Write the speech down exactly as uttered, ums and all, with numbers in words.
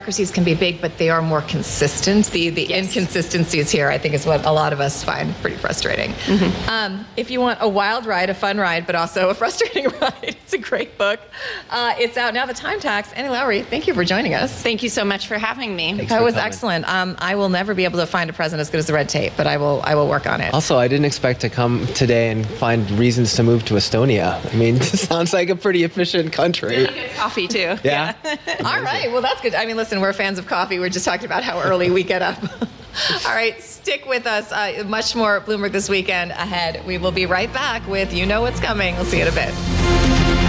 Bureaucracies can be big, but they are more consistent. The the yes. inconsistencies here, I think, is what a lot of us find pretty frustrating. Mm-hmm. um, if you want a wild ride, a fun ride, but also a frustrating ride, it's a great book. Uh, it's out now, The Time Tax. Annie Lowrey, thank you for joining us. Thank you so much for having me. Thanks that was coming. Excellent. Um, I will never be able to find a present as good as The Red Tape, but I will I will work on it. Also, I didn't expect to come today and find reasons to move to Estonia. I mean, it sounds like a pretty efficient country. Really good coffee, too. Yeah. yeah. All right. Well, that's good. I mean, listen, we're fans of coffee. We're just talking about how early we get up. All right, stick with us. Uh, much more Bloomberg This Weekend ahead. We will be right back with You Know What's Coming. We'll see you in a bit.